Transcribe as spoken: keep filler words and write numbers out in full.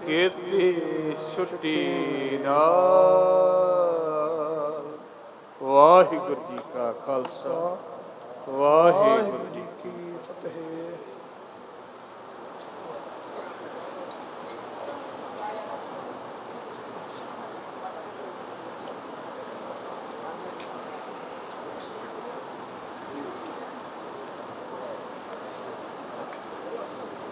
ਕੀਤੀ ਛੁੱਟੀ ਨਾਲ। ਵਾਹਿਗੁਰੂ ਜੀ ਕਾ ਖਾਲਸਾ, ਵਾਹਿਗੁਰੂ ਜੀ ਕੀ ਫਤਿਹ।